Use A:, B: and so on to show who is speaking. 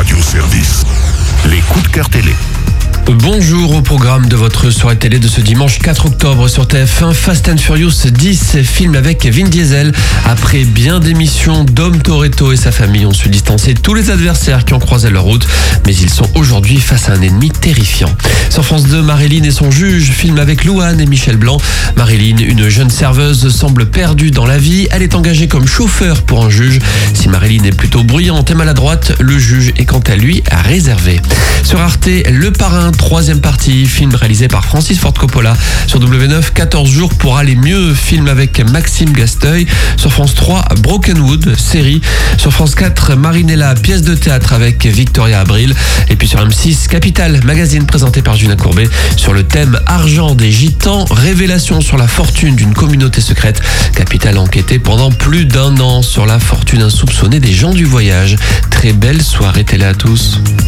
A: Radio-Service. Les coups de cœur télé.
B: Bonjour au programme de votre soirée télé de ce dimanche 4 octobre sur TF1. Fast and Furious 10, film avec Vin Diesel. Après bien d'émissions, Dom Toretto et sa famille ont su distancer tous les adversaires qui ont croisé leur route, mais ils sont aujourd'hui face à un ennemi terrifiant. Sur France 2, Marilyn et son juge, film avec Louane et Michel Blanc. Marilyn, une jeune serveuse, semble perdue dans la vie. Elle est engagée comme chauffeur pour un juge. Si Marilyn est plutôt bruyante et maladroite, le juge est quant à lui réservé. Sur Arte, Le Parrain, 3e partie, film réalisé par Francis Ford Coppola. Sur W9, 14 jours pour aller mieux, film avec Maxime Gasteuil. Sur France 3, Brokenwood, série. Sur France 4, Marinella, pièce de théâtre avec Victoria Abril. Et puis sur M6, Capital, magazine présenté par Julien Courbet sur le thème argent des gitans, révélation sur la fortune d'une communauté secrète. Capital a enquêté pendant plus d'1 an sur la fortune insoupçonnée des gens du voyage. Très belle soirée télé à tous.